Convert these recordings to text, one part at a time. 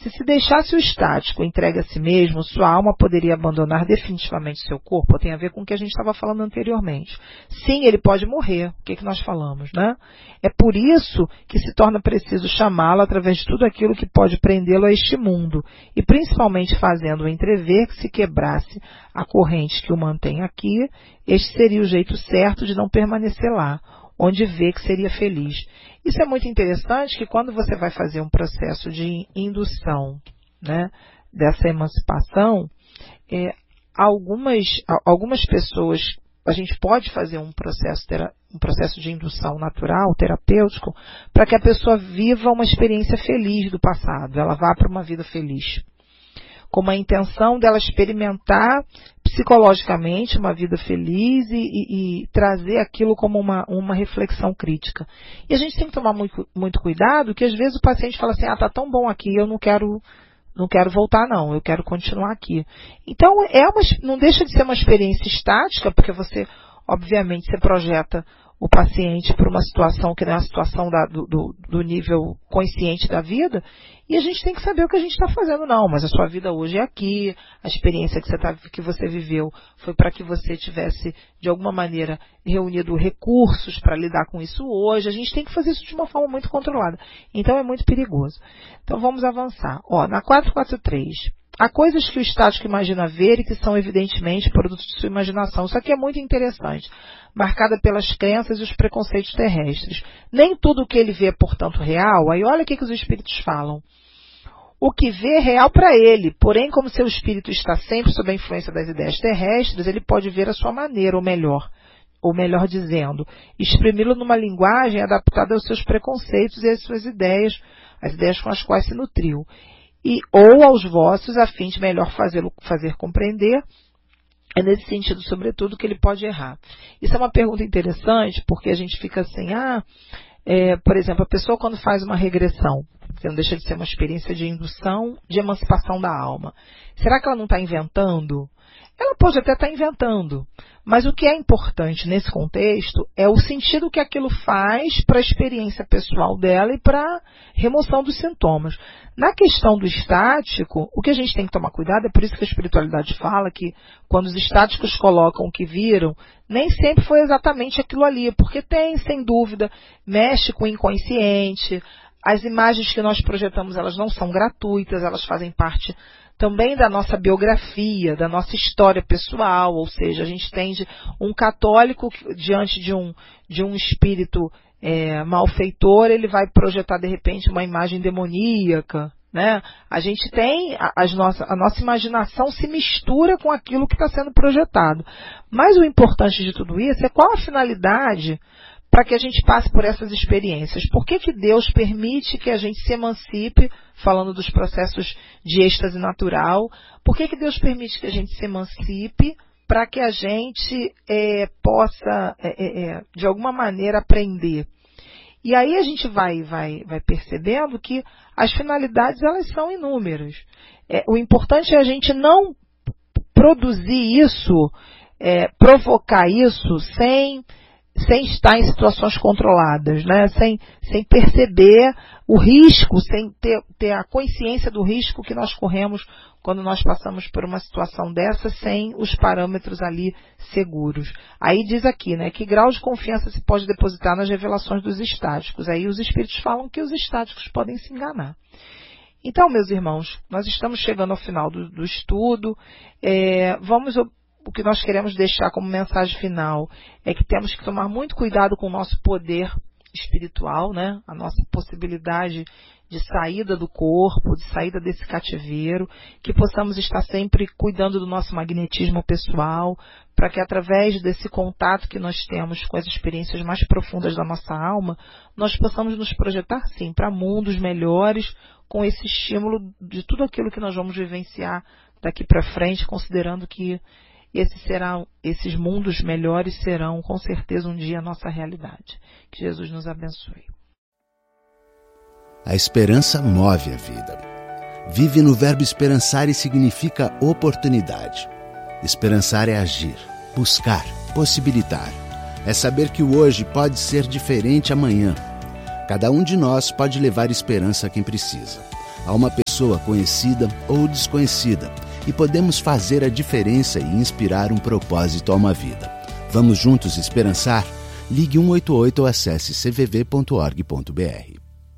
Se deixasse o estático entregue a si mesmo, sua alma poderia abandonar definitivamente seu corpo. Tem a ver com o que a gente estava falando anteriormente. Sim, ele pode morrer. O que nós falamos, né? É por isso que se torna preciso chamá-lo através de tudo aquilo que pode prendê-lo a este mundo, e principalmente fazendo-o entrever que se quebrasse a corrente que o mantém aqui, este seria o jeito certo de não permanecer lá, onde vê que seria feliz. Isso é muito interessante, que quando você vai fazer um processo de indução, né, dessa emancipação, algumas pessoas, a gente pode fazer um processo de indução natural, terapêutico, para que a pessoa viva uma experiência feliz do passado, ela vá para uma vida feliz, com a intenção dela experimentar psicologicamente uma vida feliz e trazer aquilo como uma reflexão crítica. E a gente tem que tomar muito cuidado, que às vezes o paciente fala assim, tá tão bom aqui, eu não quero voltar não, eu quero continuar aqui. Então, não deixa de ser uma experiência estática, porque você, obviamente, você projeta o paciente para uma situação que não é a situação do nível consciente da vida, e a gente tem que saber o que a gente está fazendo. Não, mas a sua vida hoje é aqui, a experiência que você viveu foi para que você tivesse, de alguma maneira, reunido recursos para lidar com isso hoje. A gente tem que fazer isso de uma forma muito controlada. Então é muito perigoso. Então vamos avançar. Na 443... há coisas que o estático imagina ver e que são evidentemente produtos de sua imaginação. Isso aqui é muito interessante, marcada pelas crenças e os preconceitos terrestres. Nem tudo o que ele vê é, portanto, real. Aí olha o que os espíritos falam. O que vê é real para ele, porém, como seu espírito está sempre sob a influência das ideias terrestres, ele pode ver a sua maneira, ou melhor dizendo, exprimi-lo numa linguagem adaptada aos seus preconceitos e às suas ideias, as ideias com as quais se nutriu. Ou aos vossos, a fim de melhor fazer compreender, é nesse sentido, sobretudo, que ele pode errar. Isso é uma pergunta interessante, porque a gente fica assim, por exemplo, a pessoa quando faz uma regressão, que não deixa de ser uma experiência de indução, de emancipação da alma, será que ela não está inventando? Ela pode até estar inventando, mas o que é importante nesse contexto é o sentido que aquilo faz para a experiência pessoal dela e para a remoção dos sintomas. Na questão do estático, o que a gente tem que tomar cuidado, é por isso que a espiritualidade fala que quando os estáticos colocam o que viram, nem sempre foi exatamente aquilo ali, porque sem dúvida, mexe com o inconsciente. As imagens que nós projetamos, elas não são gratuitas, elas fazem parte também da nossa biografia, da nossa história pessoal, ou seja, a gente tem um católico diante de um espírito malfeitor, ele vai projetar de repente uma imagem demoníaca, né? A gente tem, a nossa imaginação se mistura com aquilo que está sendo projetado. Mas o importante de tudo isso é qual a finalidade para que a gente passe por essas experiências. Por que Deus permite que a gente se emancipe, falando dos processos de êxtase natural, por que Deus permite que a gente se emancipe para que a gente possa, de alguma maneira, aprender? E aí a gente vai percebendo que as finalidades, elas são inúmeras. O importante é a gente não produzir isso, provocar isso sem estar em situações controladas, né? Sem perceber o risco, sem ter a consciência do risco que nós corremos quando nós passamos por uma situação dessa, sem os parâmetros ali seguros. Aí diz aqui, né, que grau de confiança se pode depositar nas revelações dos estáticos. Aí os espíritos falam que os estáticos podem se enganar. Então, meus irmãos, nós estamos chegando ao final do estudo. O que nós queremos deixar como mensagem final é que temos que tomar muito cuidado com o nosso poder espiritual, né? A nossa possibilidade de saída do corpo, de saída desse cativeiro, que possamos estar sempre cuidando do nosso magnetismo pessoal, para que através desse contato que nós temos com as experiências mais profundas da nossa alma, nós possamos nos projetar, sim, para mundos melhores, com esse estímulo de tudo aquilo que nós vamos vivenciar daqui para frente, considerando que esses mundos melhores serão, com certeza, um dia a nossa realidade. Que Jesus nos abençoe. A esperança move a vida. Vive no verbo esperançar e significa oportunidade. Esperançar é agir, buscar, possibilitar. É saber que o hoje pode ser diferente amanhã. Cada um de nós pode levar esperança a quem precisa. A uma pessoa pessoa conhecida ou desconhecida e podemos fazer a diferença e inspirar um propósito a uma vida. Vamos juntos esperançar? Ligue 188 ou acesse cvv.org.br.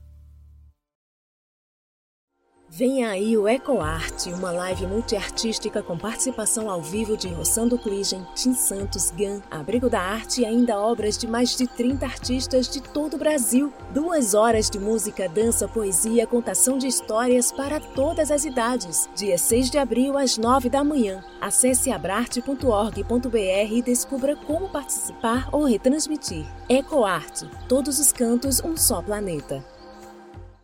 Venha aí o EcoArte, uma live multiartística com participação ao vivo de Rossando Kligen, Tim Santos, GAN, Abrigo da Arte e ainda obras de mais de 30 artistas de todo o Brasil. 2 horas de música, dança, poesia, contação de histórias para todas as idades. Dia 6 de abril, às 9 da manhã. Acesse abrarte.org.br e descubra como participar ou retransmitir. EcoArte, todos os cantos, um só planeta.